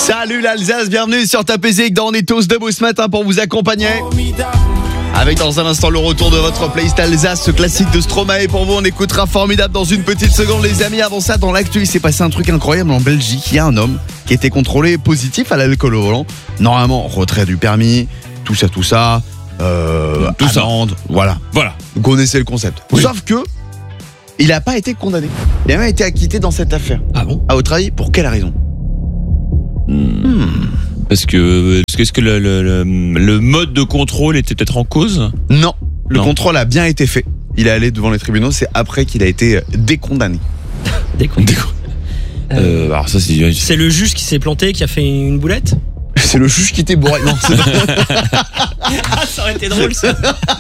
Salut l'Alsace, bienvenue sur Tape Zik dans On est tous debout ce matin pour vous accompagner. Avec dans un instant le retour de votre playlist Alsace, ce classique de Stromae pour vous. On écoutera Formidable dans une petite seconde les amis. Avant ça, dans l'actu, il s'est passé un truc incroyable en Belgique. Il y a un homme qui était contrôlé positif à l'alcool au volant. Normalement, retrait du permis, tout ça. Amende, voilà. Vous connaissez le concept. Oui. Sauf que il n'a pas été condamné. Il a même été acquitté dans cette affaire. Ah bon? À votre avis, pour quelle raison? Est-ce que le mode de contrôle était peut-être en cause? Non, le contrôle a bien été fait. Il est allé devant les tribunaux, c'est après qu'il a été décondamné. Alors ça C'est le juge qui s'est planté, qui a fait une boulette? C'est le juge qui était bourré. Non, c'est ça aurait été drôle ça.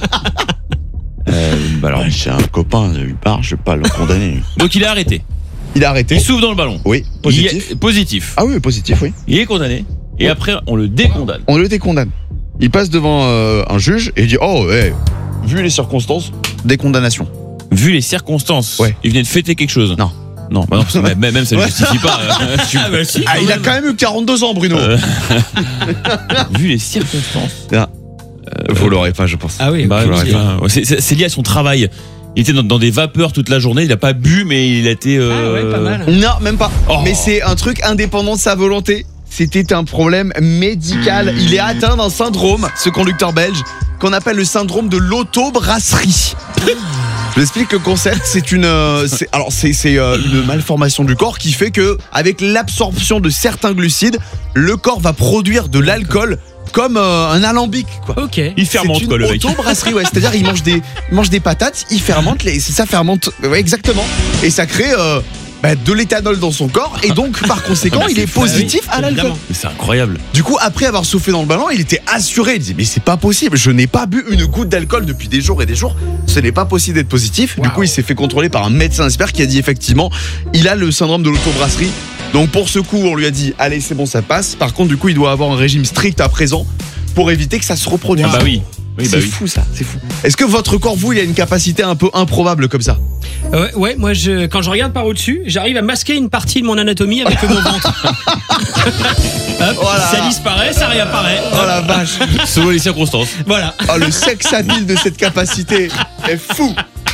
alors j'ai un copain, je lui parle, je vais pas le condamner. Donc il est arrêté. Il a arrêté. Il souffle dans le ballon. Oui, positif. Positif. Ah oui, positif, oui. Il est condamné. Et après, on le décondamne. On le décondamne. Il passe devant un juge et il dit vu les circonstances, décondamnation. Vu les circonstances, ouais. Il venait de fêter quelque chose. Non, parce que même ça ne justifie pas. Il a quand même eu 42 ans, Bruno. Vu les circonstances. Vous l'aurez pas, je pense. Ah oui, c'est lié à son travail. Il était dans des vapeurs toute la journée, il a pas bu, mais il a été... pas mal. Non, même pas. Mais c'est un truc indépendant de sa volonté. C'était un problème médical. Il est atteint d'un syndrome, ce conducteur belge, qu'on appelle le syndrome de l'autobrasserie. Je vous explique le concept. C'est une malformation du corps qui fait que, avec l'absorption de certains glucides, le corps va produire de l'alcool comme un alambic, quoi. Ok. Il fermente, quoi, le mec. C'est une autobrasserie, ouais. C'est-à-dire, il mange des patates, il fermente, ça fermente, ouais, exactement. Et ça crée de l'éthanol dans son corps, et donc, par conséquent, il est positif à l'alcool. Mais c'est incroyable. Du coup, après avoir soufflé dans le ballon, il était assuré. Il dit, mais c'est pas possible, je n'ai pas bu une goutte d'alcool depuis des jours et des jours. Ce n'est pas possible d'être positif. Du coup, il s'est fait contrôler par un médecin expert qui a dit, effectivement, il a le syndrome de l'autobrasserie. Donc pour ce coup, on lui a dit, allez, c'est bon, ça passe. Par contre, du coup, il doit avoir un régime strict à présent pour éviter que ça se reproduise. Ah bah oui. C'est fou ça, c'est fou. Est-ce que votre corps, vous, il a une capacité un peu improbable comme ça? Ouais, moi quand je regarde par au-dessus, j'arrive à masquer une partie de mon anatomie avec mon ventre. Hop, voilà. Ça disparaît, ça réapparaît. Oh la vache. Selon les circonstances. Voilà. Oh, le sex appeal de cette capacité est fou.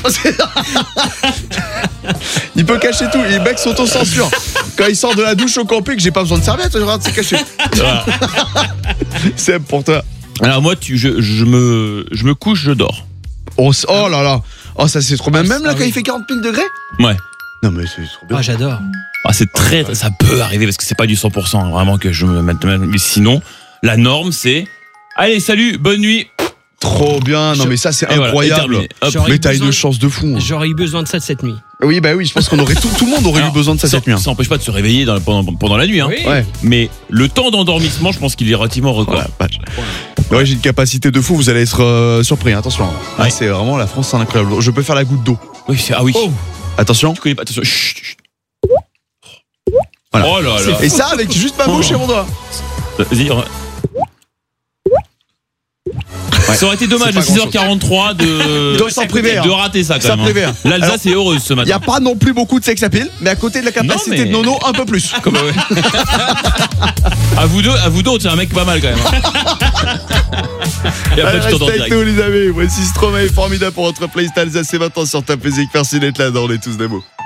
Il peut cacher tout, les mecs s'auto-censurent. Quand il sort de la douche au camping, j'ai pas besoin de serviette, je regarde, c'est caché. Voilà. C'est pour toi. Alors moi, je me couche, je dors. Oh là là. Oh, ça c'est trop bien. Même là, quand il fait 40 000 degrés. Ouais. Non mais c'est trop bien. Ah, j'adore. C'est très, ça peut arriver parce que c'est pas du 100%, vraiment que je me mette. Mais sinon, la norme c'est, allez, salut, bonne nuit. Trop bien. Non mais ça c'est incroyable. Voilà, mais t'as une chance de fou. J'aurais eu besoin de ça de cette nuit. Oui, je pense qu'on aurait tout le monde aurait eu besoin de ça cette nuit. Ça n'empêche pas de se réveiller pendant la nuit, hein. Oui. Ouais. Mais le temps d'endormissement, je pense qu'il est relativement record. Ouais, j'ai une capacité de fou, vous allez être surpris, attention. Ouais. C'est vraiment la France, c'est incroyable. Je peux faire la goutte d'eau. Oui, oui. Oh. Attention. Tu connais pas, attention. Chut. Voilà. Oh là là. Et ça avec juste ma bouche et mon doigt. Vas-y. Ça aurait été dommage à 6h43 de rater ça quand même. Hein. L'Alsace est heureuse ce matin. Il n'y a pas non plus beaucoup de sex appeal, mais à côté de la capacité de Nono, un peu plus. Comme à vous deux, c'est un mec pas mal quand même. Hein. Et après, tu t'entends direct. Avec nous les amis, voici Stromae, formidable pour votre playlist Alsace, c'est maintenant sur Tape Zik. Merci d'être là, on est tous des mots.